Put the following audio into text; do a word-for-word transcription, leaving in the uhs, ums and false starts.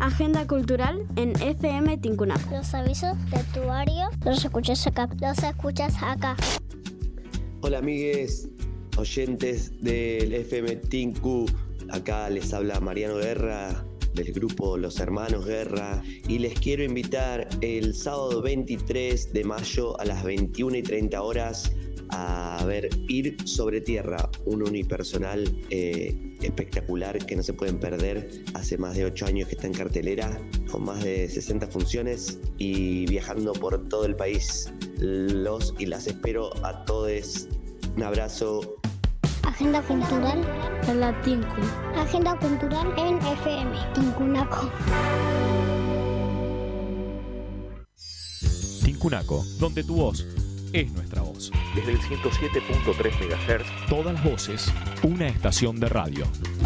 Agenda cultural en F M Tincunaco. Los avisos de tu área los escuchas acá. Los escuchas acá. Hola amigues, oyentes del F M Tinku. Acá les habla Mariano Guerra del grupo Los Hermanos Guerra y les quiero invitar el sábado veintitrés de mayo a las veintiuna y treinta horas a ver Ir sobre Tierra, un unipersonal eh, espectacular que no se pueden perder. Hace más de ocho años que está en cartelera, con más de sesenta funciones y viajando por todo el país. Los y las espero a todos. Un abrazo. Agenda cultural en la Tinku. Agenda cultural en F M Tincunaco. Tincunaco, donde tu voz es nuestra voz. Desde el ciento siete punto tres megahertz. Todas las voces, una estación de radio.